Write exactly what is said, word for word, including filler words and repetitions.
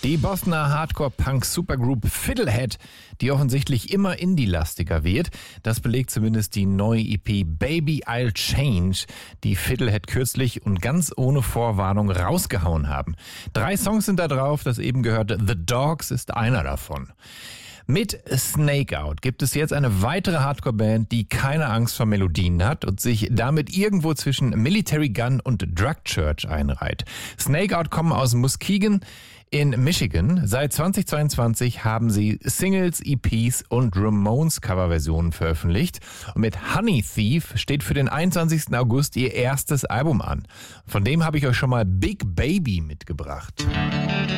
Die Bostoner Hardcore-Punk-Supergroup Fiddlehead, die offensichtlich immer indie-lastiger wird, das belegt zumindest die neue E P Baby I'll Change, die Fiddlehead kürzlich und ganz ohne Vorwarnung rausgehauen haben. Drei Songs sind da drauf, das eben gehörte The Dogs ist einer davon. Mit Snake Out gibt es jetzt eine weitere Hardcore-Band, die keine Angst vor Melodien hat und sich damit irgendwo zwischen Military Gun und Drug Church einreiht. Snake Out kommen aus Muskegon in Michigan. Seit zweitausendzweiundzwanzig haben sie Singles, E Ps und Ramones-Coverversionen veröffentlicht. Und mit Honey Thief steht für den einundzwanzigsten August ihr erstes Album an. Von dem habe ich euch schon mal Big Baby mitgebracht.